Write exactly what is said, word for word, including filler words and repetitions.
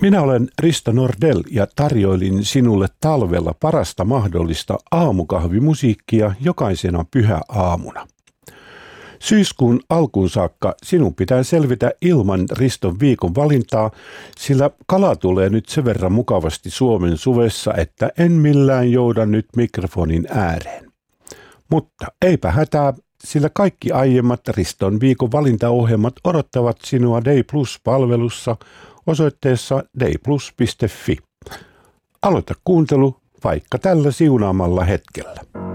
Minä olen Risto Nordell ja tarjoilin sinulle talvella parasta mahdollista aamukahvimusiikkia jokaisena pyhäaamuna. Syyskuun alkuun saakka sinun pitää selvitä ilman Riston viikon valintaa, sillä kala tulee nyt sen verran mukavasti Suomen suvessa, että en millään jouda nyt mikrofonin ääreen. Mutta eipä hätää, sillä kaikki aiemmat Riston viikon valintaohjelmat odottavat sinua Day Plus-palvelussa osoitteessa dayplus piste fi. Aloita kuuntelu vaikka tällä siunaamalla hetkellä.